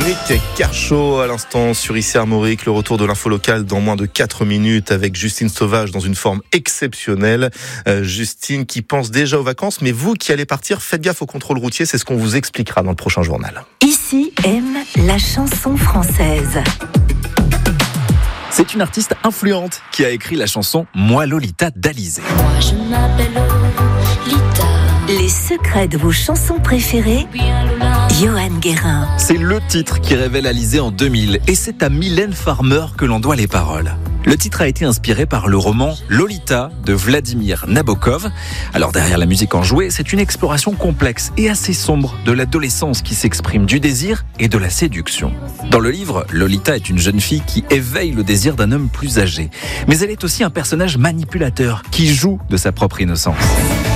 Eric Carchot à l'instant sur IC Armorique, le retour de l'info locale dans moins de 4 minutes avec Justine Sauvage dans une forme exceptionnelle. Justine qui pense déjà aux vacances, mais vous qui allez partir, faites gaffe au contrôle routier, c'est ce qu'on vous expliquera dans le prochain journal. Ici aime la chanson française. C'est une artiste influente qui a écrit la chanson Moi Lolita d'Alizée. Moi je m'appelle Lolita. Les secrets de vos chansons préférées, Johan Guérin. C'est le titre qui révèle Alizée en 2000 et c'est à Mylène Farmer que l'on doit les paroles. Le titre a été inspiré par le roman Lolita de Vladimir Nabokov. Alors derrière la musique enjouée, c'est une exploration complexe et assez sombre de l'adolescence qui s'exprime, du désir et de la séduction. Dans le livre, Lolita est une jeune fille qui éveille le désir d'un homme plus âgé. Mais elle est aussi un personnage manipulateur qui joue de sa propre innocence.